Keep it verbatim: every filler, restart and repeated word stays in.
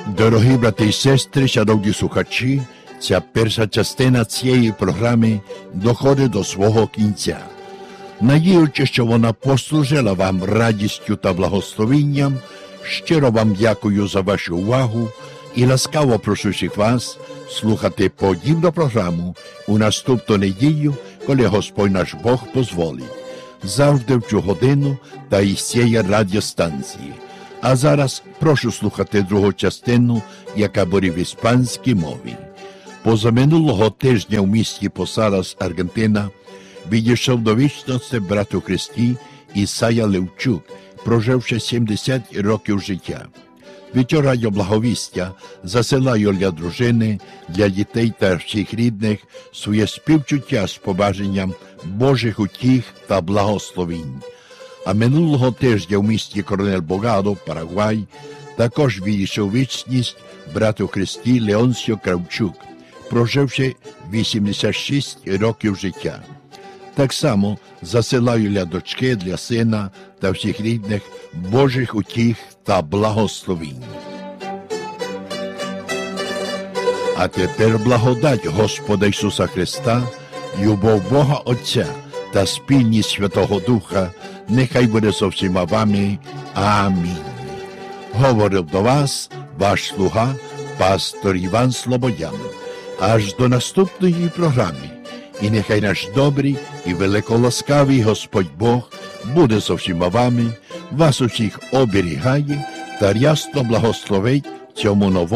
Дорогі брати і сестри, шановні слухачі, ця перша частина цієї програми доходить до свого кінця. Надіючи, що вона послужила вам радістю та благословенням, щиро вам дякую за вашу увагу і ласкаво прошу всіх вас слухати подібну програму у наступну неділю, коли Господь наш Бог дозволить. Завжди в цю годину та із цієї радіостанції. А зараз прошу слухати другу частину, яка буде в іспанській мові. Позаминулого тижня в місті Посадас, Аргентина, відійшов до вічності брат у Христі Ісая Левчук, проживши сімдесят років життя. Від радіо Благовістя засилаю для дружини, для дітей та всіх рідних своє співчуття з побажанням Божих утіх та благословінь. А минулого тижня в місті Коронель Богадо, Парагвай, також відійшов вічність брат у Христі Леонсіо Кравчук, проживши вісімдесят шість років життя. Так само засилаю для дочки, для сина та всіх рідних Божих утіх та благословінь. А тепер благодать Господа Ісуса Христа, любов Бога Отця та спільність Святого Духа нехай буде зо всіма вами. Амінь. Говорив до вас ваш слуга, пастор Іван Слободян. Аж до наступної програми. І нехай наш добрий і великоласкавий Господь Бог буде зо всіма вами, вас усіх оберігає та рясно благословить в цьому новому